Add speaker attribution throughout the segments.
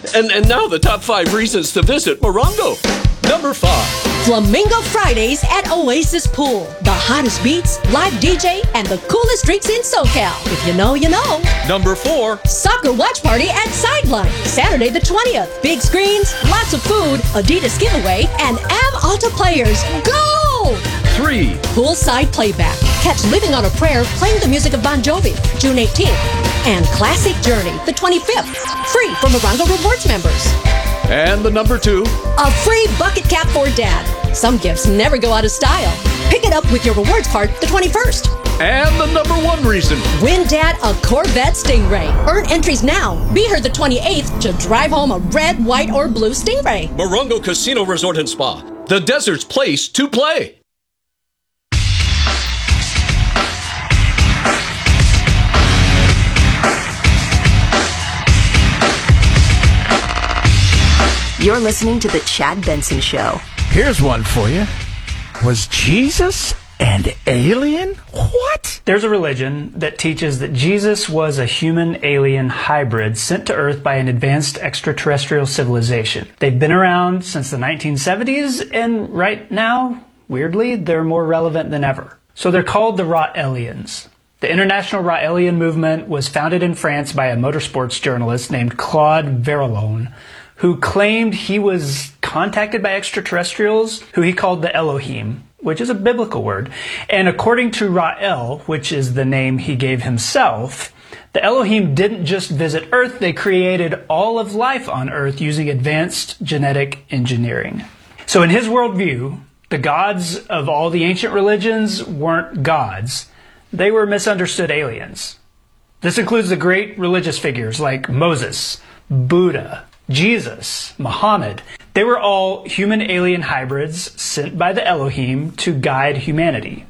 Speaker 1: And now the top 5 reasons to visit Morongo. Number 5.
Speaker 2: Flamingo Fridays at Oasis Pool. The hottest beats, live DJ, and the coolest drinks in SoCal. If you know, you know.
Speaker 1: Number 4.
Speaker 2: Soccer watch party at Sideline. Saturday the 20th. Big screens, lots of food, Adidas giveaway, and Av Alta players. Go!
Speaker 1: 3.
Speaker 2: Poolside playback. Catch Living on a Prayer playing the music of Bon Jovi, June 18th. And Classic Journey, the 25th. Free for Morongo Rewards members.
Speaker 1: And the number 2.
Speaker 2: A free bucket cap for Dad. Some gifts never go out of style. Pick it up with your rewards card the 21st.
Speaker 1: And the number 1 reason.
Speaker 2: Win Dad a Corvette Stingray. Earn entries now. Be here the 28th to drive home a red, white, or blue Stingray.
Speaker 1: Morongo Casino Resort and Spa. The desert's place to play.
Speaker 3: You're listening to The Chad Benson Show.
Speaker 4: Here's one for you. Was Jesus an alien? What?
Speaker 5: There's a religion that teaches that Jesus was a human-alien hybrid sent to Earth by an advanced extraterrestrial civilization. They've been around since the 1970s, and right now, weirdly, they're more relevant than ever. So they're called the Raelians. The International Raelian movement was founded in France by a motorsports journalist named Claude Verlon, who claimed he was contacted by extraterrestrials, who he called the Elohim, which is a biblical word. And according to Rael, which is the name he gave himself, the Elohim didn't just visit Earth, they created all of life on Earth using advanced genetic engineering. So in his worldview, the gods of all the ancient religions weren't gods. They were misunderstood aliens. This includes the great religious figures like Moses, Buddha, Jesus, Muhammad. They were all human-alien hybrids sent by the Elohim to guide humanity.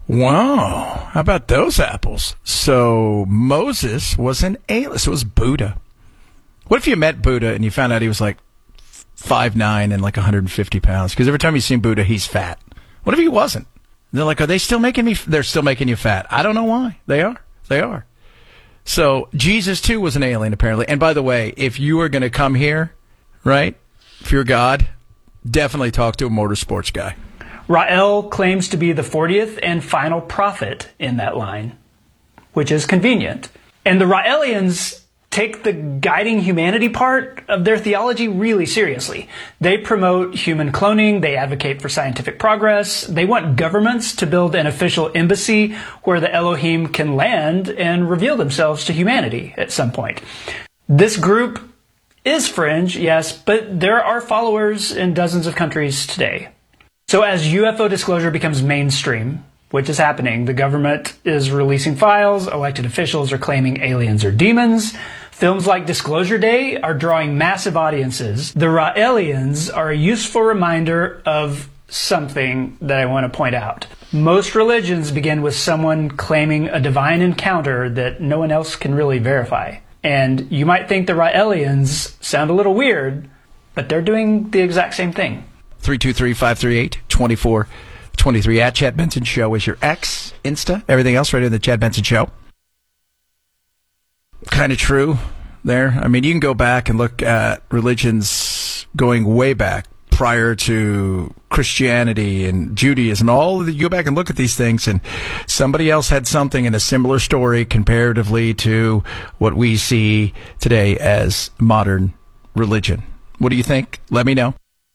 Speaker 4: Wow. How about those apples? So Moses was an alien. So it was Buddha. What if you met Buddha and you found out he was like 5'9" and like 150 pounds? Because every time you've seen Buddha, he's fat. What if he wasn't? They're like, are they still making me? They're still making you fat. I don't know why. They are. They are. So Jesus, too, was an alien, apparently. And by the way, if you are going to come here, right, if you're God, definitely talk to a motorsports guy.
Speaker 5: Rael claims to be the 40th and final prophet in that line, which is convenient. And the Raelians take the guiding humanity part of their theology really seriously. They promote human cloning, they advocate for scientific progress, they want governments to build an official embassy where the Elohim can land and reveal themselves to humanity at some point. This group is fringe, yes, but there are followers in dozens of countries today. So as UFO disclosure becomes mainstream, which is happening, the government is releasing files, elected officials are claiming aliens are demons, films like Disclosure Day are drawing massive audiences. The Raelians are a useful reminder of something that I want to point out. Most religions begin with someone claiming a divine encounter that no one else can really verify. And you might think the Raelians sound a little weird, but they're doing the exact same thing.
Speaker 4: 323-538-2423 at Chad Benson Show is your X, Insta, everything else right in the Chad Benson Show. Kind of true there. I mean, you can go back and look at religions going way back prior to Christianity and Judaism. You go back and look at these things, and somebody else had something in a similar story comparatively to what we see today as modern religion. What do you think? Let me know.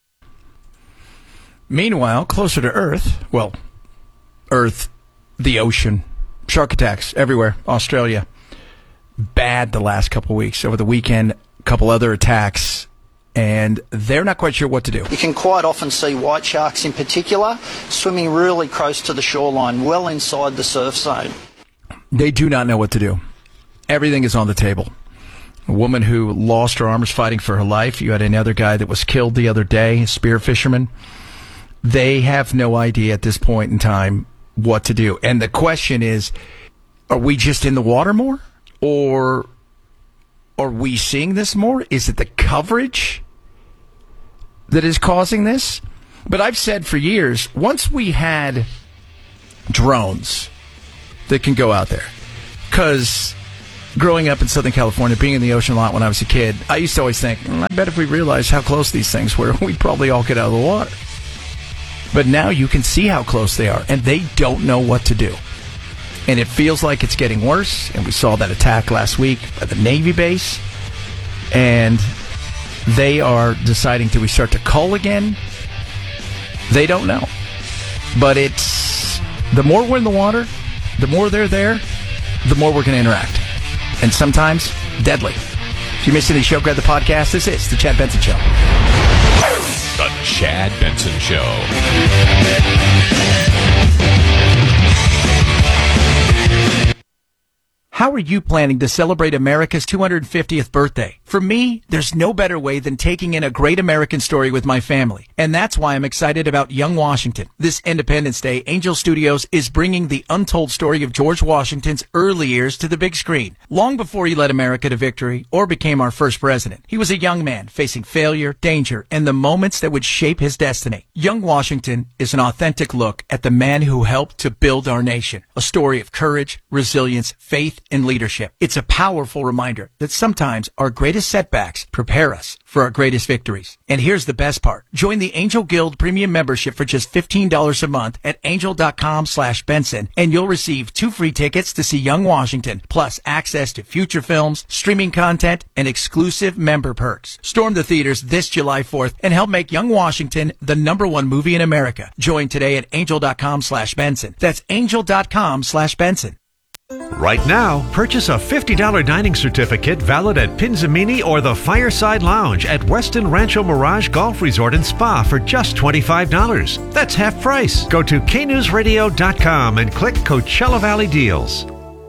Speaker 4: Meanwhile, closer to Earth, Earth, the ocean, shark attacks everywhere, Australia. Bad the last couple of weeks. Over the weekend, a couple other attacks, and they're not quite sure what to do.
Speaker 6: You can quite often see white sharks in particular swimming really close to the shoreline, well inside the surf zone.
Speaker 4: They do not know what to do. Everything is on the table. A woman who lost her arms fighting for her life. You had another guy that was killed the other day, a spear fisherman. They have no idea at this point in time what to do. And the question is, are we just in the water more? Or are we seeing this more? Is it the coverage that is causing this? But I've said for years, once we had drones that can go out there, because growing up in Southern California, being in the ocean a lot when I was a kid, I used to always think, I bet if we realized how close these things were, we'd probably all get out of the water. But now you can see how close they are, and they don't know what to do. And it feels like it's getting worse, and we saw that attack last week at the Navy base, and they are deciding, do we start to cull again? They don't know. But it's, the more we're in the water, the more they're there, the more we're going to interact. And sometimes, deadly. If you missed any show, grab the podcast. This is The Chad Benson Show.
Speaker 1: The Chad Benson Show.
Speaker 4: How are you planning to celebrate America's 250th birthday? For me, there's no better way than taking in a great American story with my family. And that's why I'm excited about Young Washington. This Independence Day, Angel Studios is bringing the untold story of George Washington's early years to the big screen. Long before he led America to victory or became our first president, he was a young man facing failure, danger, and the moments that would shape his destiny. Young Washington is an authentic look at the man who helped to build our nation. A story of courage, resilience, faith, and leadership. It's a powerful reminder that sometimes our greatest setbacks prepare us for our greatest victories. And here's the best part. Join the Angel Guild Premium membership for just $15 a month at angel.com/Benson, and you'll receive 2 free tickets to see Young Washington, plus access to future films, streaming content, and exclusive member perks. Storm the theaters this July 4th and help make Young Washington the #1 movie in America. Join today at angel.com/Benson. That's angel.com/Benson.
Speaker 7: Right now, purchase a $50 dining certificate valid at Pinzamini or the Fireside Lounge at Westin Rancho Mirage Golf Resort and Spa for just $25. That's half price. Go to knewsradio.com and click Coachella Valley Deals.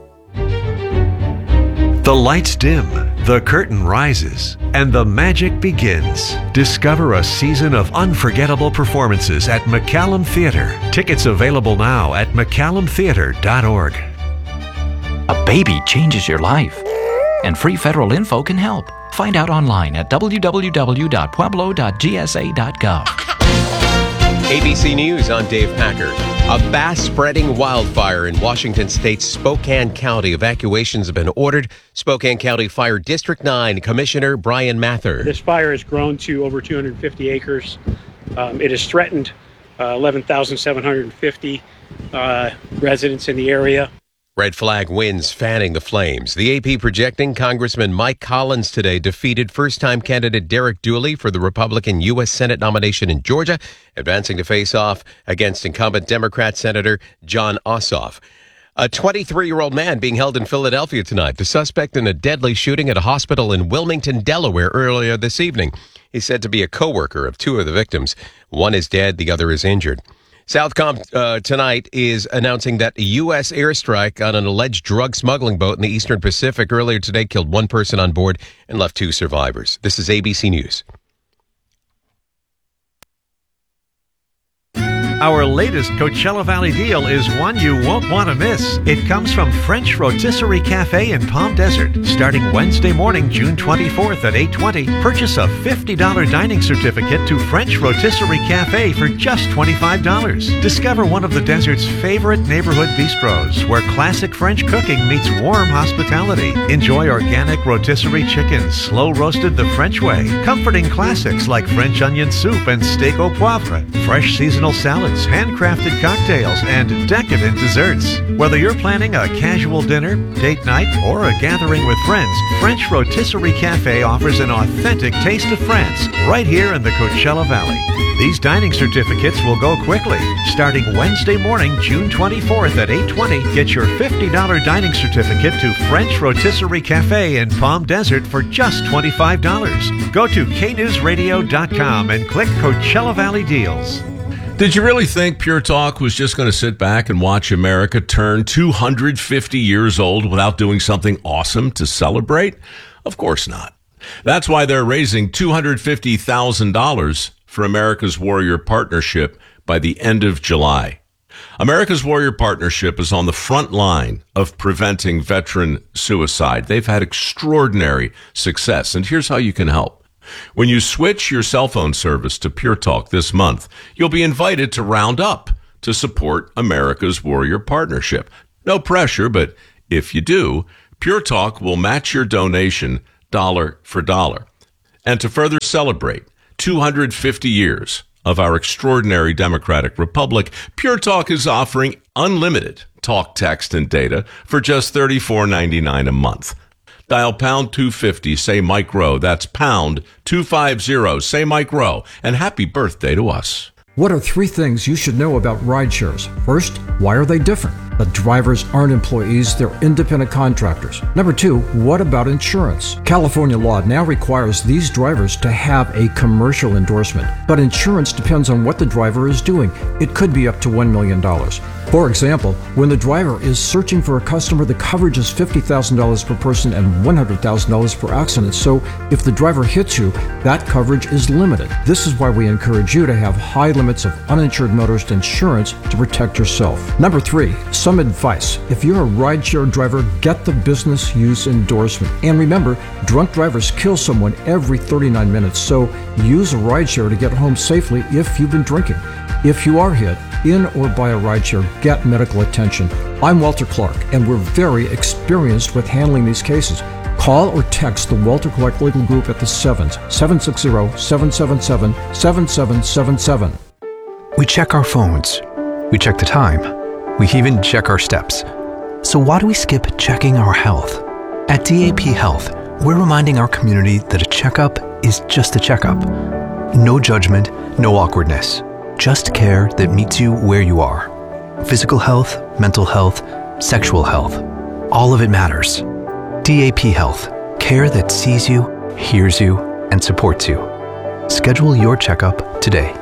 Speaker 7: The lights dim, the curtain rises, and the magic begins. Discover a season of unforgettable performances at McCallum Theater. Tickets available now at mccallumtheater.org.
Speaker 8: A baby changes your life, and free federal info can help. Find out online at www.pueblo.gsa.gov.
Speaker 9: ABC News, I'm Dave Packer. A fast-spreading wildfire in Washington State's Spokane County. Evacuations have been ordered. Spokane County Fire District 9 Commissioner Brian Mather.
Speaker 10: This fire has grown to over 250 acres. It has threatened 11,750 residents in the area.
Speaker 9: Red flag winds fanning the flames. The AP projecting Congressman Mike Collins today defeated first-time candidate Derek Dooley for the Republican U.S. Senate nomination in Georgia, advancing to face off against incumbent Democrat Senator Jon Ossoff. A 23-year-old man being held in Philadelphia tonight. The suspect in a deadly shooting at a hospital in Wilmington, Delaware earlier this evening. He's said to be a co-worker of 2 of the victims. One is dead, the other is injured. Southcom tonight is announcing that a U.S. airstrike on an alleged drug smuggling boat in the Eastern Pacific earlier today killed 1 person on board and left 2 survivors. This is ABC News.
Speaker 7: Our latest Coachella Valley deal is one you won't want to miss. It comes from French Rotisserie Cafe in Palm Desert. Starting Wednesday morning, June 24th at 8:20, purchase a $50 dining certificate to French Rotisserie Cafe for just $25. Discover one of the desert's favorite neighborhood bistros, where classic French cooking meets warm hospitality. Enjoy organic rotisserie chicken, slow roasted the French way, comforting classics like French onion soup and steak au poivre, fresh seasonal salads, handcrafted cocktails, and decadent desserts. Whether you're planning a casual dinner, date night, or a gathering with friends, French Rotisserie Cafe offers an authentic taste of France right here in the Coachella Valley. These dining certificates will go quickly. Starting Wednesday morning, June 24th at 8:20, get your $50 dining certificate to French Rotisserie Cafe in Palm Desert for just $25. Go to knewsradio.com and click Coachella Valley Deals.
Speaker 1: Did you really think Pure Talk was just going to sit back and watch America turn 250 years old without doing something awesome to celebrate? Of course not. That's why they're raising $250,000 for America's Warrior Partnership by the end of July. America's Warrior Partnership is on the front line of preventing veteran suicide. They've had extraordinary success, and here's how you can help. When you switch your cell phone service to Pure Talk this month, you'll be invited to round up to support America's Warrior Partnership. No pressure, but if you do, Pure Talk will match your donation dollar for dollar. And to further celebrate 250 years of our extraordinary democratic republic, Pure Talk is offering unlimited talk, text, and data for just $34.99 a month. Dial pound 250, say Mike Rowe. That's pound 250, say Mike Rowe. And happy birthday to us.
Speaker 11: What are 3 things you should know about ride shares? First, why are they different? The drivers aren't employees, they're independent contractors. Number 2, what about insurance? California law now requires these drivers to have a commercial endorsement, but insurance depends on what the driver is doing. It could be up to $1 million. For example, when the driver is searching for a customer, the coverage is $50,000 per person and $100,000 per accident. So if the driver hits you, that coverage is limited. This is why we encourage you to have high limits of uninsured motorist insurance to protect yourself. Number 3, some advice. If you're a rideshare driver, get the business use endorsement. And remember, drunk drivers kill someone every 39 minutes, so use a rideshare to get home safely if you've been drinking. If you are hit in or by a rideshare, get medical attention. I'm Walter Clark, and we're very experienced with handling these cases. Call or text the Walter Clark Legal Group at the 760-777-7777.
Speaker 12: We check our phones. We check the time. We even check our steps. So why do we skip checking our health? At DAP Health, we're reminding our community that a checkup is just a checkup. No judgment, no awkwardness. Just care that meets you where you are. Physical health, mental health, sexual health. All of it matters. DAP Health. Care that sees you, hears you, and supports you. Schedule your checkup today.